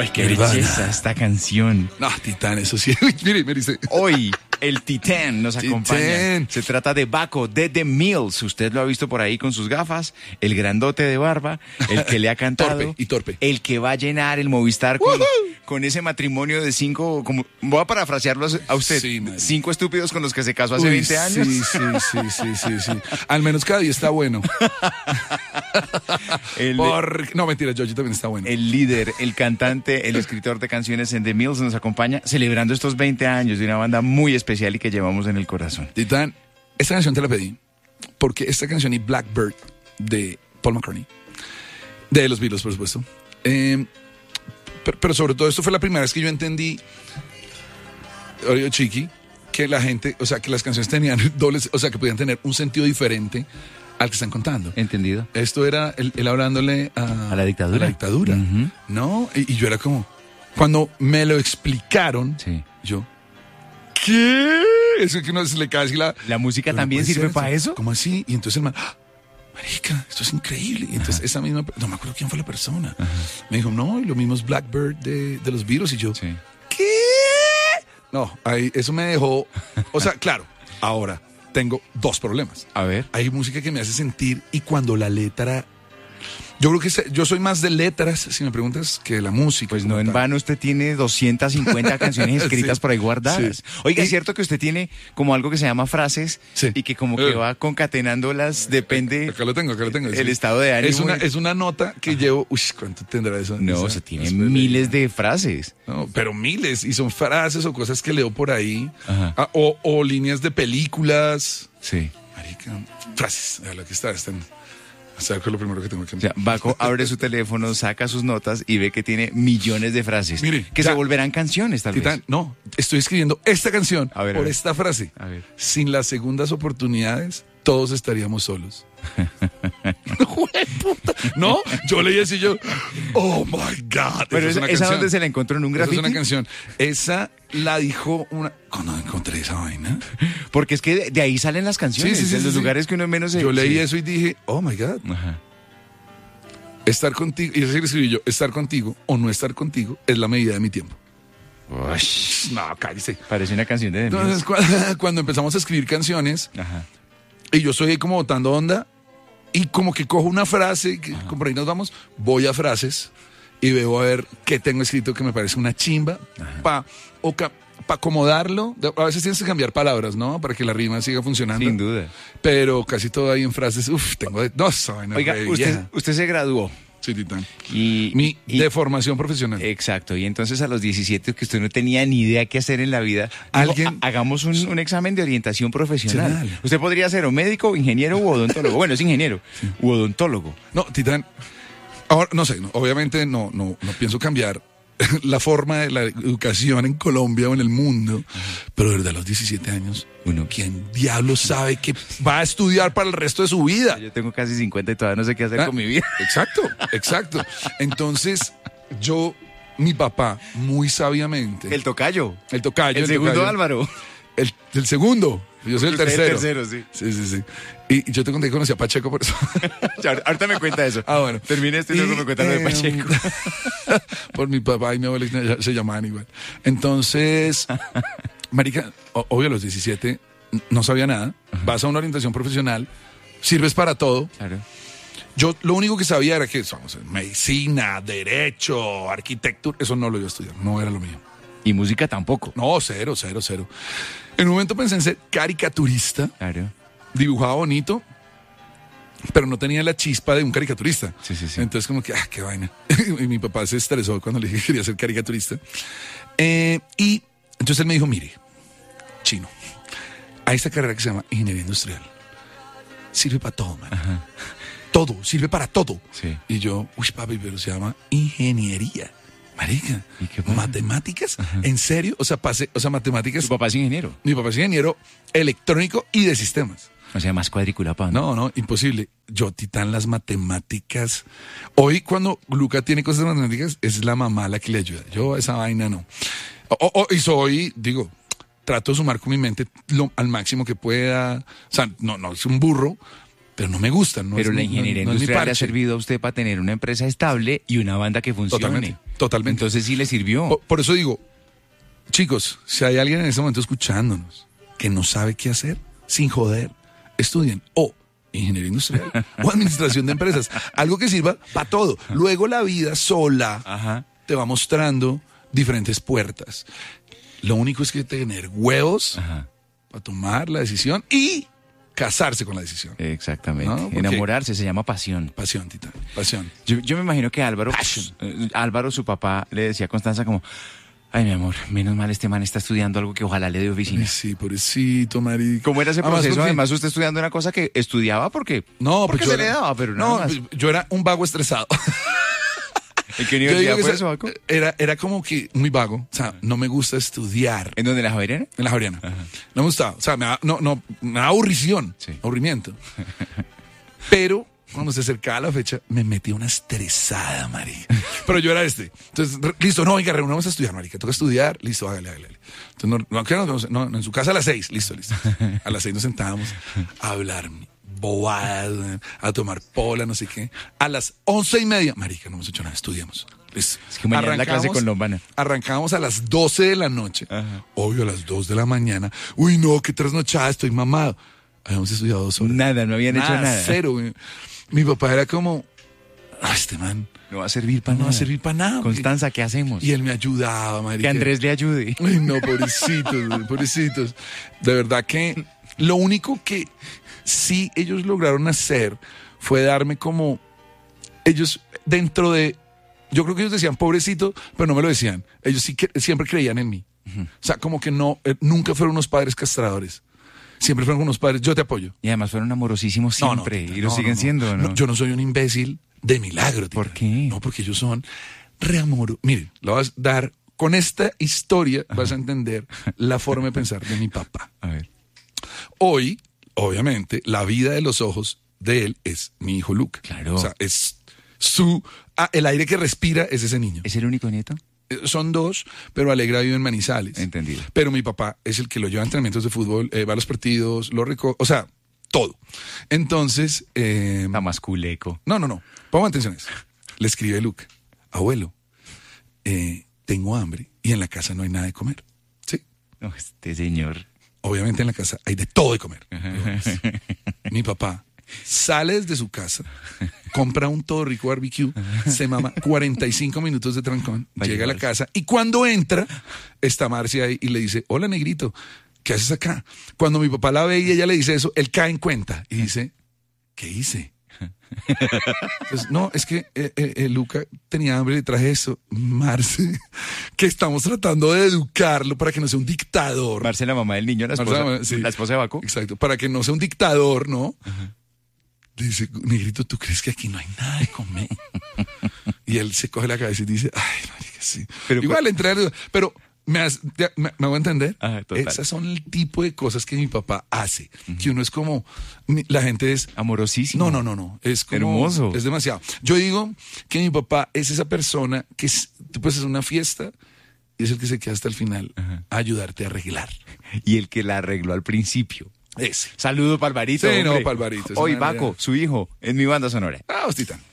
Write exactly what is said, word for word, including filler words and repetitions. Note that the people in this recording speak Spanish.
¡Ay, qué belleza esta canción! No, Titán, eso sí. Uy, mire, mire. Dice. Hoy el Titán nos acompaña. Titán. Se trata de Baco, de The Mills. Usted lo ha visto por ahí con sus gafas, el grandote de barba, el que le ha cantado. Torpe y torpe. El que va a llenar el Movistar con, con ese matrimonio de cinco, como, voy a parafrasearlo a usted, Sí, cinco estúpidos con los que se casó hace Uy, veinte años. Sí, sí, sí, sí, sí, sí. Al menos cada día está bueno. El, Por... No, mentira, Georgie también está bueno. el líder, el cantante, el escritor de canciones en The Mills nos acompaña celebrando estos veinte años de una banda muy especial y que llevamos en el corazón. Titán, esta canción te la pedí porque esta canción y Blackbird de Paul McCartney, de los Beatles, por supuesto. Eh, pero, pero sobre todo esto fue la primera vez que yo entendí, oye, Chiqui, que la gente, o sea, que las canciones tenían dobles, o sea, que podían tener un sentido diferente al que están contando. ¿Entendido? Esto era él, él hablándole a, A la dictadura. a la dictadura, Uh-huh. ¿no? Y, y yo era como, cuando me lo explicaron, Sí. yo, ¿qué? Eso que uno se le cae así la... ¿La música Pero no también puede sirve ser, para eso? ¿Cómo así? Y entonces el man, ¡ah! Marica, esto es increíble. Y entonces esa misma, no me acuerdo quién fue la persona. Ajá. Me dijo, no, y lo mismo es Blackbird de, de los Beatles. Y yo, Sí. ¿qué? No, ahí, eso me dejó, o sea, claro, ahora tengo dos problemas. A ver. Hay música que me hace sentir y cuando la letra... Yo creo que se- yo soy más de letras, si me preguntas, que de la música. Pues como no en tal. vano usted tiene doscientas cincuenta canciones escritas Sí, por ahí guardadas. sí. Oiga, Y- es cierto que usted tiene como algo que se llama frases Sí. y que como que Eh. va concatenándolas, depende Acá lo tengo, acá lo tengo. el estado de ánimo. Es una, y- es una nota que llevo... Uy, ¿cuánto tendrá eso? No, Esa- o sea, tiene espera. miles de frases. No, pero miles, y son frases o cosas que leo por ahí, Ajá. ah, o, o líneas de películas. Sí. Marica, frases, a la que está, están. O sea, que es lo primero que tengo que O sea, Baco abre su teléfono, saca sus notas y ve que tiene millones de frases. Mire, que ya- se volverán canciones, tal Titán, vez. no, estoy escribiendo esta canción A ver, a por ver. esta frase. A ver. Sin las segundas oportunidades, todos estaríamos solos. Jueputa. No, yo leí eso y yo, oh my God. Pero Esa esa, es esa una donde canción. se la encontró en un Esa es graffiti. una canción. Esa la dijo una. ¿Cuándo encontré esa vaina? Porque es que de, de ahí salen las canciones, Sí, sí, sí, de los sí, sí. lugares que uno menos se... Yo leí sí. eso y dije, oh my God. Ajá. Estar contigo, y así lo escribí yo, estar contigo o no estar contigo es la medida de mi tiempo. Ush, No, cállese. parece una canción de The Mills. Entonces, cu- cuando empezamos a escribir canciones, Ajá. y yo estoy ahí como botando onda, y como que cojo una frase, que como por ahí nos vamos, voy a frases, y veo a ver qué tengo escrito que me parece una chimba, para acomodarlo. De- A veces tienes que cambiar palabras, ¿no? Para que la rima siga funcionando. Sin duda. Pero casi todo ahí en frases, uff, tengo de... No, esa vaina Oiga, re usted, vieja. usted se graduó. Sí, Titán. Y, Mi y- de formación profesional. Exacto, y entonces a los diecisiete, que usted no tenía ni idea qué hacer en la vida, dijo, Alguien- "Ha- hagamos un, un examen de orientación profesional. Profesional. Usted podría ser o médico, ingeniero u odontólogo. Bueno, es ingeniero, u odontólogo. No, Titán, ahora no sé, no, obviamente no, no, no pienso cambiar la forma de la educación en Colombia o en el mundo, pero de verdad a los diecisiete años, Uno. ¿quién diablos sabe que va a estudiar para el resto de su vida? Yo tengo casi cincuenta y todavía no sé qué hacer Ah, con mi vida. Exacto, exacto. Entonces, yo, mi papá, muy sabiamente, El tocayo. el tocayo, El segundo tocayo, Álvaro. El, el segundo, yo soy el Usted tercero. El tercero, sí. Sí, sí, sí. Y yo te conté que conocí a Pacheco por eso. Ya, ahorita me cuenta eso. Ah, bueno. Termine esto y luego Y, me cuenta lo de eh, Pacheco. Por mi papá y mi abuela se llamaban igual. Entonces, marica, o- obvio a los diecisiete no sabía nada. Vas a una orientación profesional, sirves para todo. Claro. Yo lo único que sabía era que somos medicina, derecho, arquitectura, eso no lo iba a estudiar, no era lo mío. Y música tampoco. No, cero, cero, cero. En un momento pensé en ser caricaturista, Claro. dibujaba bonito, pero no tenía la chispa de un caricaturista. Sí, sí, sí. Entonces como que, ah, qué vaina. Y mi papá se estresó cuando le dije que quería ser caricaturista. Eh, y entonces él me dijo, mire, chino, hay esta carrera que se llama ingeniería industrial. Sirve para todo, man. Ajá. Todo, sirve para todo. Sí. Y yo, uy, papi, pero se llama ingeniería. Marica, ¿Y qué pasa? matemáticas, ¿en serio? O sea, pasé, o sea, matemáticas. Su papá es ingeniero. Mi papá es ingeniero electrónico y de sistemas. O sea, más cuadriculado. No, no, imposible. Yo, Titán, las matemáticas. Hoy, cuando Luca tiene cosas de matemáticas, es la mamá la que le ayuda. Yo, esa vaina no. O- o- y soy, digo, trato de sumar con mi mente lo, al máximo que pueda. O sea, no, no es un burro, pero no me gusta. No Pero es, la no- ingeniería no es mi industrial le ha parche. servido a usted para tener una empresa estable y una banda que funcione. Totalmente, Totalmente. Entonces sí le sirvió. Por, por eso digo, chicos, si hay alguien en este momento escuchándonos que no sabe qué hacer, sin joder, estudien o ingeniería industrial o administración de empresas. Algo que sirva para todo. Luego la vida sola Ajá. te va mostrando diferentes puertas. Lo único es que tener huevos Ajá. para tomar la decisión y casarse con la decisión. Exactamente. No, porque- Enamorarse se llama pasión. Pasión, Tita, pasión. Yo, yo me imagino que Álvaro, Passion. eh, Álvaro, su papá, le decía a Constanza como, ay, mi amor, menos mal este man está estudiando algo que ojalá le dé oficina. Ay, sí, pobrecito, marica. ¿Cómo era ese Además, proceso? porque- Además, usted estudiando una cosa que estudiaba porque, No, porque pues yo se era- le daba, pero nada no, más. pues yo era un vago estresado. ¿En qué Yo universidad digo que fue esa- eso, Paco? Era, era como que muy vago. O sea, no me gusta estudiar ¿En dónde, en la Javeriana? en la Javeriana. No me gustaba. O sea, me da, no, no, me da aburrición, Sí. aburrimiento. Pero cuando se acercaba la fecha, me metía una estresada, marica. Pero yo era este. Entonces, re- listo, no, oiga, reunamos a estudiar, marica. Toca estudiar, listo, hágale, hágale. hágale. Entonces, no, no, ¿qué nos vemos? No, no, en su casa a las seis, listo, listo. A las seis nos sentábamos a hablar bobadas, a tomar pola, no sé qué. A las once y media, marica, no hemos hecho nada, estudiamos. Listo. Es que mañana es la clase con Lombana. Arrancábamos a las doce de la noche. Ajá. Obvio, a las dos de la mañana. Uy, no, qué trasnochada, estoy mamado. Habíamos estudiado dos horas. Nada, no habían hecho nada. Cero, güey. Mi papá era como, ah, este man No va a servir para no nada. va a servir para nada. güey. Constanza, ¿qué hacemos? Y él me ayudaba, marica. Que Andrés le ayude. Ay, no, pobrecitos, güey, pobrecitos. De verdad que lo único que sí ellos lograron hacer fue darme como, ellos dentro de, yo creo que ellos decían pobrecito, pero no me lo decían. Ellos sí que siempre creían en mí. O sea, como que no, eh, nunca fueron unos padres castradores. Siempre fueron unos padres, yo te apoyo. Y además fueron amorosísimos No, no, siempre. Tita, y lo no, siguen no, no. siendo, ¿no? No, yo no soy un imbécil de milagro, Tita. ¿Por qué? No, porque ellos son reamoro. Miren, lo vas a dar, con esta historia vas a entender la forma de pensar de mi papá. A ver. Hoy, obviamente, la vida de los ojos de él es mi hijo Luke. Claro. O sea, es su... ah, el aire que respira es ese niño. ¿Es el único nieto? Eh, Son dos, pero Alegra vive en Manizales. Entendido. Pero mi papá es el que lo lleva a entrenamientos de fútbol, eh, va a los partidos, lo recoge, o sea, todo. Entonces, eh, Está más culeco. no, no, no, pongan atención a eso. Le escribe Luke, abuelo, eh, tengo hambre y en la casa no hay nada de comer. Sí, No, este señor. obviamente en la casa hay de todo de comer. Mi papá sale desde su casa, compra un todo rico barbecue, se mama cuarenta y cinco minutos de trancón, Va a llega a la llegar. casa y cuando entra está Marcia ahí y le dice, hola negrito, ¿qué haces acá? Cuando mi papá la ve y ella le dice eso, él cae en cuenta y dice, ¿qué hice? Entonces, no, es que eh, eh, eh, Luca tenía hambre y le traje eso. Marce, que estamos tratando de educarlo para que no sea un dictador. Marcela, mamá del niño, la esposa, Marcela, sí. la esposa de Baco. Exacto, para que no sea un dictador, ¿no? Dice, negrito, ¿tú crees que aquí no hay nada de comer? Y él se coge la cabeza y dice, ay, marica, sí. Pero Igual, entre pero me, has- te- me, me hago entender. Ajá, total. Esas son el tipo de cosas que mi papá hace. Que uno es como, mi- la gente es, Amorosísimo. no, no, no, no. Es como, Hermoso. Es demasiado. Yo digo que mi papá es esa persona que es, tú puedes hacer una fiesta y es el que se queda hasta el final a ayudarte a arreglar. Y el que la arregló al principio. Ese. Saludo para Alvarito. Sí, no, hombre. pa' Alvarito, es Hoy una Baco, realidad. su hijo, en mi banda sonora. Ah, hostita.